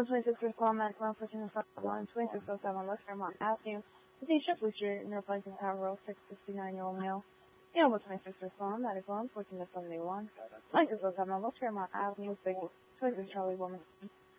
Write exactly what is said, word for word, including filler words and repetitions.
Number twenty-six, respond medical unfortunate line twenty-six oh seven West Fairmont Avenue. Within Shipley Street, in replacing Tower six sixty-nine-year-old male. Yeah, number twenty-six, respond medical unfortunate seventy-one. twenty-six oh seven West Fairmont Avenue, twenty-six Charlie Woman.